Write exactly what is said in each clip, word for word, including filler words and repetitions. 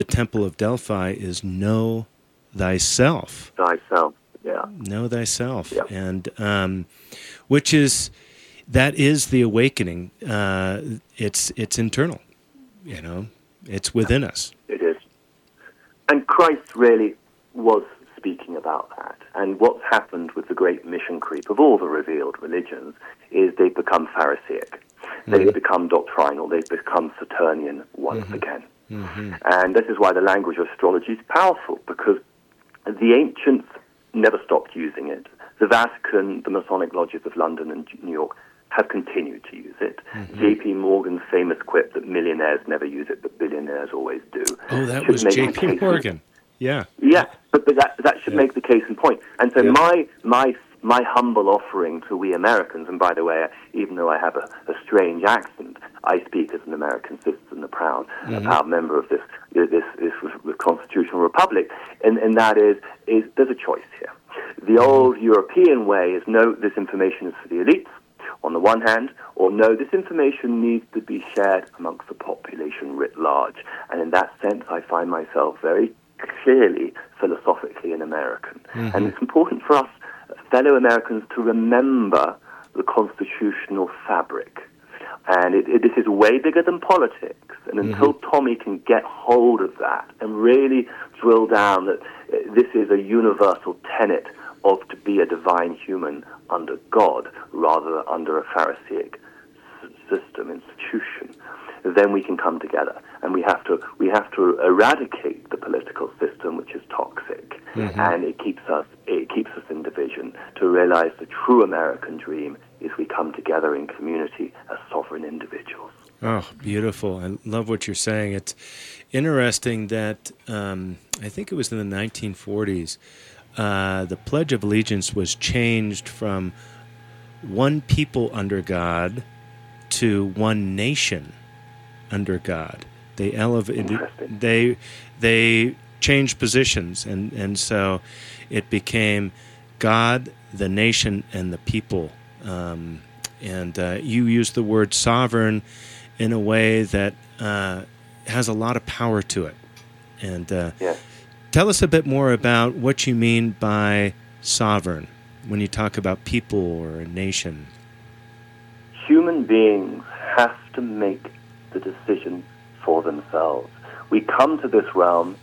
the Temple of Delphi is know thyself. Thyself, yeah. Know thyself. Yeah. And um, which is, that is the awakening. Uh, it's it's internal, you know. It's within us. It is. And Christ really was speaking about that. And what's happened with the great mission creep of all the revealed religions is they've become Pharisaic. They've mm-hmm. become doctrinal. They've become Saturnian once mm-hmm. again. Mm-hmm. And this is why the language of astrology is powerful, because the ancients never stopped using it. The Vatican, the Masonic lodges of London and New York have continued to use it. Mm-hmm. J P Morgan's famous quip that millionaires never use it, but billionaires always do. Oh, that was J P Morgan. Yeah. Yeah, but, but that that should yeah. make the case in point. And so yeah. my my my humble offering to we Americans, and by the way, even though I have a, a strange accent, I speak as an American citizen, a proud, mm-hmm. a proud member of this this this, this constitutional republic, and and that is is there's a choice here. The old European way is no, this information is for the elites, on the one hand, or no, this information needs to be shared amongst the population writ large. And in that sense, I find myself very clearly philosophically an American. Mm-hmm. And it's important for us, fellow Americans, to remember the constitutional fabric. And it, it, this is way bigger than politics. And until mm-hmm. Tommy can get hold of that and really drill down that this is a universal tenet of to be a divine human under God rather than under a Pharisaic system, institution, then we can come together. And we have to we have to eradicate the political system, which is toxic, mm-hmm. and it keeps us it keeps us in division. To realize the true American dream is we come together in community as sovereign individuals. Oh, beautiful! I love what you're saying. It's interesting that um, I think it was in the nineteen forties. Uh, the Pledge of Allegiance was changed from one people under God to one nation under God. They elevated. They they changed positions, and, and so it became God, the nation, and the people. Um, and uh, you use the word sovereign in a way that uh, has a lot of power to it. And uh, yes. Tell us a bit more about what you mean by sovereign when you talk about people or a nation. Human beings have to make the decision for themselves. We come to this realm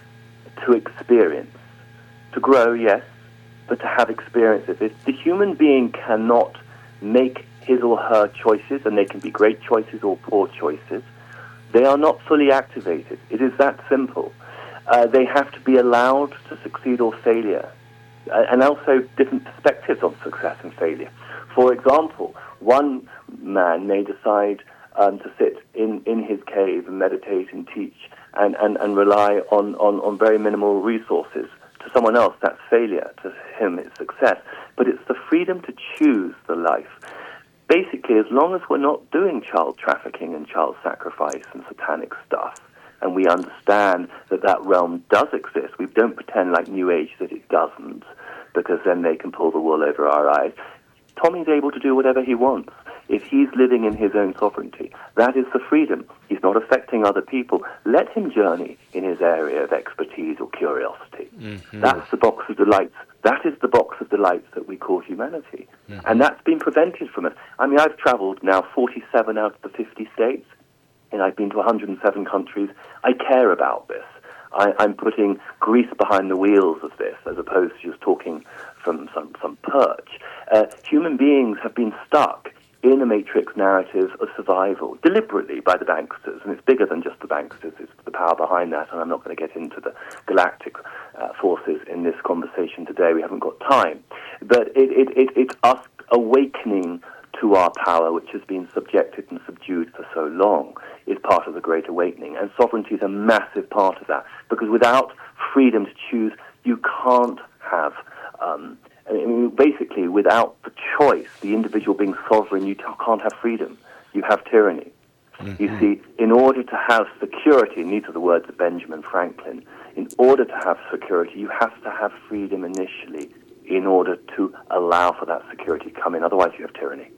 to experience, to grow, yes, but to have experiences. If the human being cannot make his or her choices, and they can be great choices or poor choices, they are not fully activated. It is that simple. Uh, they have to be allowed to succeed or failure, uh, and also different perspectives on success and failure. For example, one man may decide um, to sit in, in his cave and meditate and teach and, and, and rely on, on, on very minimal resources. To someone else, that's failure. To him, it's success. But it's the freedom to choose the life. Basically, as long as we're not doing child trafficking and child sacrifice and satanic stuff, and we understand that that realm does exist. We don't pretend like New Age that it doesn't, because then they can pull the wool over our eyes. Tommy's able to do whatever he wants. If he's living in his own sovereignty, that is the freedom. He's not affecting other people. Let him journey in his area of expertise or curiosity. Mm-hmm. That's the box of delights. That is the box of delights that we call humanity. Mm-hmm. And that's been prevented from us. I mean, I've traveled now forty-seven out of the fifty states. And I've been to one hundred seven countries. I care about this. I, I'm putting grease behind the wheels of this, as opposed to just talking from some, some perch. Uh, human beings have been stuck in a matrix narrative of survival, deliberately by the banksters, and it's bigger than just the banksters, it's the power behind that, and I'm not going to get into the galactic uh, forces in this conversation today. We haven't got time. But it, it, it, it's us awakening to our power, which has been subjected and subdued for so long, is part of the Great Awakening. And sovereignty is a massive part of that, because without freedom to choose, you can't have, um, I mean, basically, without the choice, the individual being sovereign, you t- can't have freedom. You have tyranny. Mm-hmm. You see, in order to have security, and these are the words of Benjamin Franklin, in order to have security, you have to have freedom initially in order to allow for that security to come in. Otherwise, you have tyranny.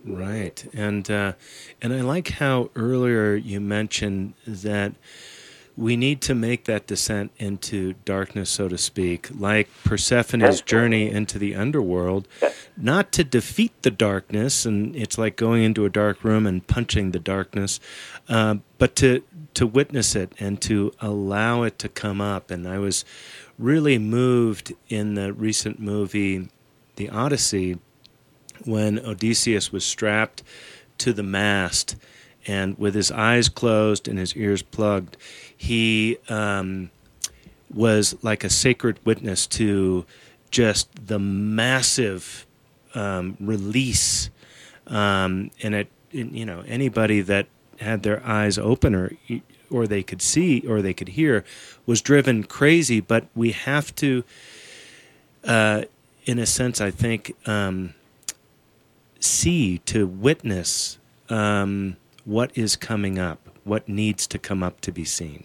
Right. And uh, and I like how earlier you mentioned that we need to make that descent into darkness, so to speak, like Persephone's journey into the underworld, not to defeat the darkness, and it's like going into a dark room and punching the darkness, uh, but to to witness it and to allow it to come up. And I was really moved in the recent movie, The Odyssey, when Odysseus was strapped to the mast and with his eyes closed and his ears plugged, he um, was like a sacred witness to just the massive um, release. Um, and it, you know, anybody that had their eyes open or or they could see or they could hear was driven crazy. But we have to, uh, in a sense, I think, um, see, to witness um, what is coming up, what needs to come up to be seen.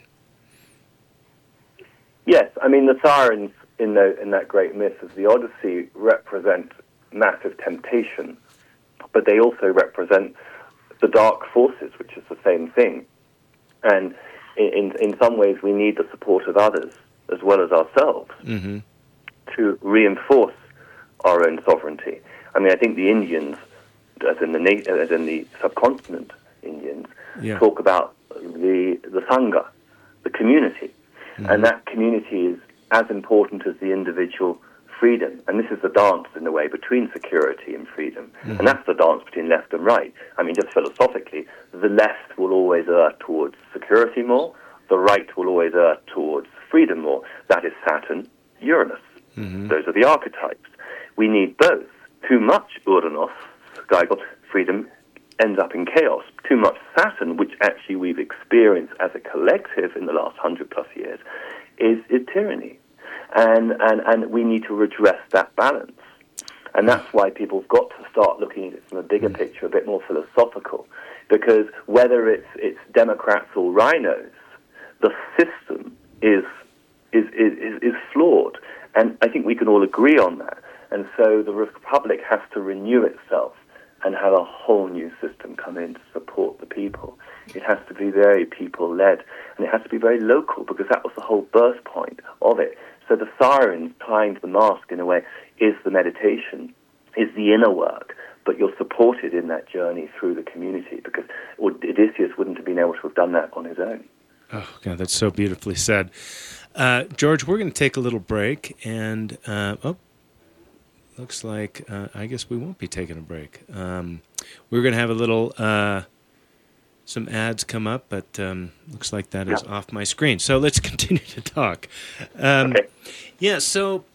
Yes, I mean, the sirens in, the, in that great myth of the Odyssey represent massive temptation, but they also represent the dark forces, which is the same thing. And in, in some ways, we need the support of others as well as ourselves mm-hmm. to reinforce our own sovereignty. I mean, I think the Indians, as in the as in the subcontinent Indians, yeah. talk about the the Sangha, the community, mm-hmm. and that community is as important as the individual freedom. And this is the dance, in a way, between security and freedom. Mm-hmm. And that's the dance between left and right. I mean, just philosophically, the left will always err towards security more, the right will always err towards freedom more. That is Saturn, Uranus. Mm-hmm. Those are the archetypes. We need both. Too much Uranus, Skygot, freedom, ends up in chaos. Too much Saturn, which actually we've experienced as a collective in the last hundred plus years, is, is tyranny. And, and, and we need to redress that balance. And that's why people have got to start looking at it from a bigger picture, a bit more philosophical. Because whether it's, it's Democrats or rhinos, the system is, is, is, is flawed. And I think we can all agree on that. And so the Republic has to renew itself and have a whole new system come in to support the people. It has to be very people-led, and it has to be very local, because that was the whole birth point of it. So the sirens tying to the mask, in a way, is the meditation, is the inner work, but you're supported in that journey through the community, because Odysseus wouldn't have been able to have done that on his own. Oh, God, that's so beautifully said. Uh, George, we're going to take a little break, and, uh, oh, looks like, uh, I guess we won't be taking a break. Um, we're going to have a little, uh, some ads come up, but um, looks like that yeah. is off my screen. So let's continue to talk. Um, okay. Yeah, so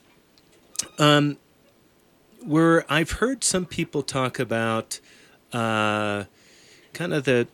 um, we're, I've heard some people talk about uh, kind of the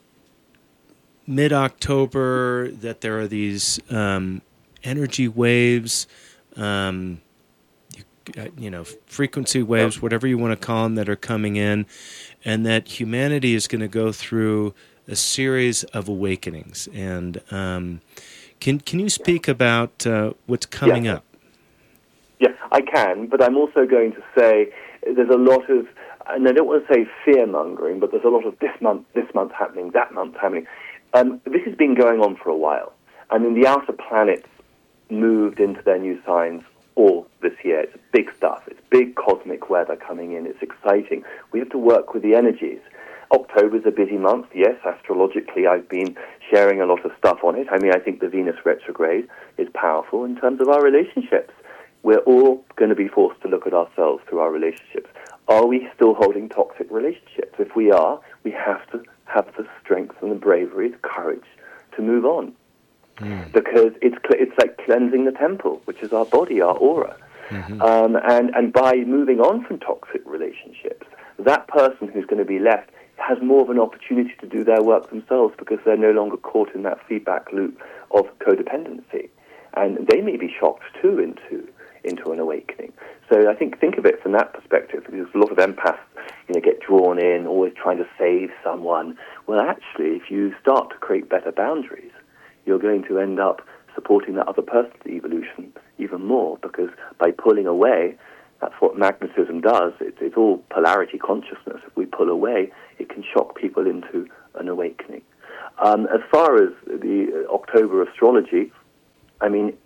mid-October, that there are these um, energy waves, um, you, you know, frequency waves, whatever you want to call them, that are coming in, and that humanity is going to go through a series of awakenings. And um, can can you speak about uh, what's coming yeah. up? Yeah, I can, but I'm also going to say there's a lot of, and I don't want to say fear-mongering, but there's a lot of this month, this month happening, that month happening. Um, this has been going on for a while. I mean, the outer planets moved into their new signs all this year. It's big stuff. It's big cosmic weather coming in. It's exciting. We have to work with the energies. October's a busy month. Yes, astrologically, I've been sharing a lot of stuff on it. I mean, I think the Venus retrograde is powerful in terms of our relationships. We're all going to be forced to look at ourselves through our relationships. Are we still holding toxic relationships? If we are, we have to have the strength and the bravery, the courage to move on. Mm. Because it's it's like cleansing the temple, which is our body, our aura. Mm-hmm. Um, and, and by moving on from toxic relationships, that person who's going to be left has more of an opportunity to do their work themselves, because they're no longer caught in that feedback loop of codependency. And they may be shocked, too, into into an awakening. So I think think of it from that perspective, because a lot of empaths, you know, get drawn in, always trying to save someone. Well, actually, if you start to create better boundaries, you're going to end up supporting that other person's evolution even more, because by pulling away, that's what magnetism does. It's, it's all polarity consciousness. If we pull away, it can shock people into an awakening. Um, as far as the October astrology, I mean,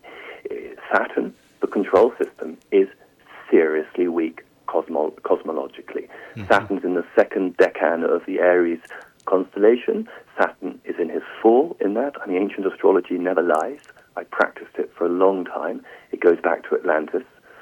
Saturn, the control system, is seriously weak cosmo- cosmologically. Mm-hmm. Saturn's in the second decan of the Aries constellation. Saturn is in his fall in that. I mean, ancient astrology never lies. I practiced it for a long time. It goes back to Atlantis.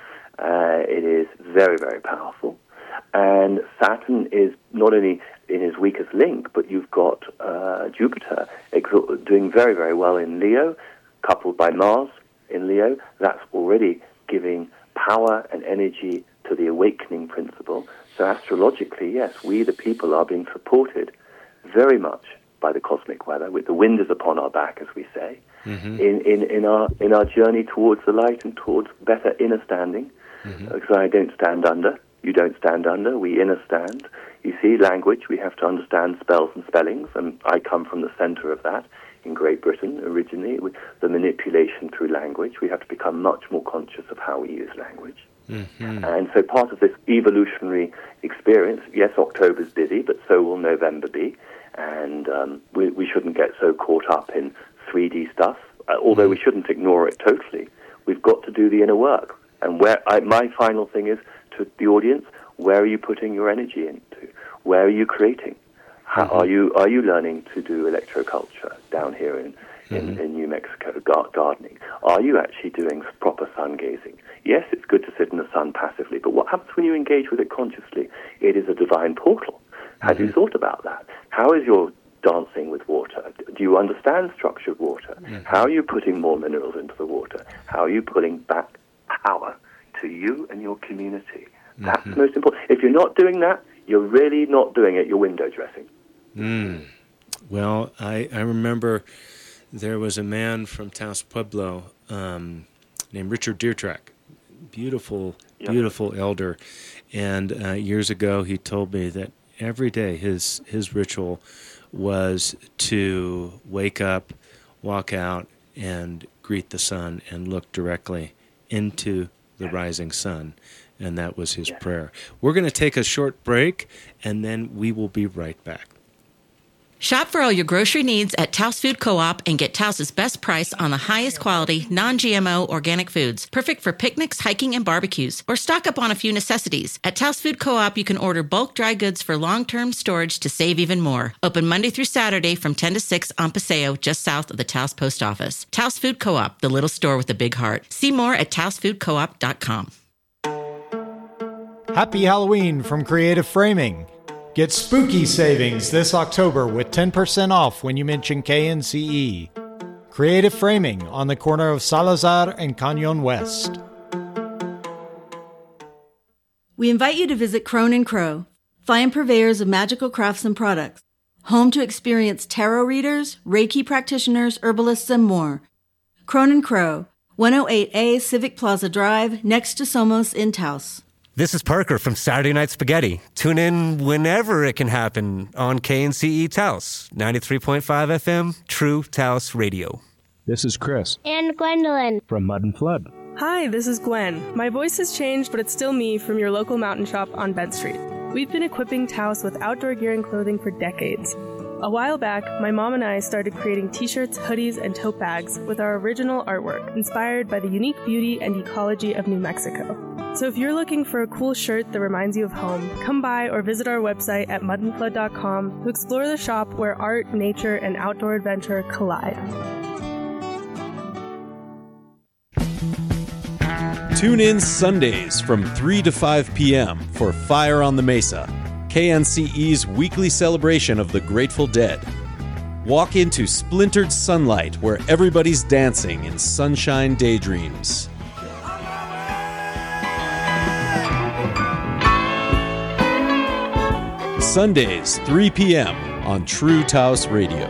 Uh, it is very, very powerful. And Saturn is not only in his weakest link, but you've got uh, Jupiter doing very, very well in Leo, coupled by Mars in Leo. That's already giving power and energy to the awakening principle. So astrologically, yes, we the people are being supported very much by the cosmic weather, with the wind is upon our back, as we say, mm-hmm. in, in, in our in our journey towards the light and towards better inner standing. Mm-hmm. Because I don't stand under, you don't stand under, we inner stand. You see, language, we have to understand spells and spellings, and I come from the center of that in Great Britain originally, with the manipulation through language. We have to become much more conscious of how we use language. Mm-hmm. And so part of this evolutionary experience, yes, October's busy, but so will November be. And um, we, we shouldn't get so caught up in three D stuff, uh, although mm-hmm. we shouldn't ignore it totally. We've got to do the inner work. And where I, my final thing is to the audience, where are you putting your energy into? Where are you creating? How, mm-hmm. Are you are you learning to do electroculture down here in, in, mm-hmm. in New Mexico, gar- gardening? Are you actually doing proper sun gazing? Yes, it's good to sit in the sun passively, but what happens when you engage with it consciously? It is a divine portal. Have mm-hmm. you thought about that? How is your dancing with water? Do you understand structured water? Mm-hmm. How are you putting more minerals into the water? How are you pulling back power to you and your community? That's mm-hmm. the most important. If you're not doing that, you're really not doing it. You're window dressing. Mm. Well, I, I remember there was a man from Taos Pueblo um, named Richard Deertrack, beautiful, yep. beautiful elder. And uh, years ago, he told me that every day his his ritual was to wake up, walk out, and greet the sun and look directly into the rising sun. And that was his yes. prayer. We're going to take a short break, and then we will be right back. Shop for all your grocery needs at Taos Food Co-op and get Taos's best price on the highest quality, non-G M O organic foods, perfect for picnics, hiking, and barbecues. Or stock up on a few necessities. At Taos Food Co-op, you can order bulk dry goods for long-term storage to save even more. Open Monday through Saturday from ten to six on Paseo, just south of the Taos Post Office. Taos Food Co-op, the little store with a big heart. See more at taos food co op dot com. Happy Halloween from Creative Framing. Get spooky savings this October with ten percent off when you mention K N C E. Creative Framing on the corner of Salazar and Cañon West. We invite you to visit Crone and Crow, fine purveyors of magical crafts and products, home to experienced tarot readers, Reiki practitioners, herbalists, and more. Crone and Crow, one oh eight A Civic Plaza Drive, next to Somos in Taos. This is Parker from Saturday Night Spaghetti. Tune in whenever it can happen on K N C E Taos, ninety-three point five F M, True Taos Radio. This is Chris. And Gwendolyn. From Mud and Flood. Hi, this is Gwen. My voice has changed, but it's still me from your local mountain shop on Bent Street. We've been equipping Taos with outdoor gear and clothing for decades. A while back, my mom and I started creating t-shirts, hoodies, and tote bags with our original artwork, inspired by the unique beauty and ecology of New Mexico. So if you're looking for a cool shirt that reminds you of home, come by or visit our website at mud and flood dot com to explore the shop where art, nature, and outdoor adventure collide. Tune in Sundays from three to five p.m. for Fire on the Mesa, K N C E's weekly celebration of the Grateful Dead. Walk into splintered sunlight where everybody's dancing in sunshine daydreams. Sundays, three p.m. on True Taos Radio.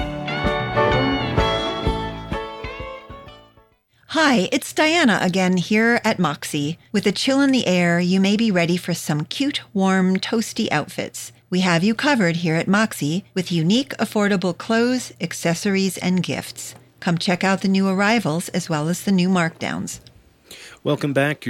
Hi, it's Diana again here at Moxie. With a chill in the air, you may be ready for some cute, warm, toasty outfits. We have you covered here at Moxie with unique, affordable clothes, accessories, and gifts. Come check out the new arrivals as well as the new markdowns. Welcome back.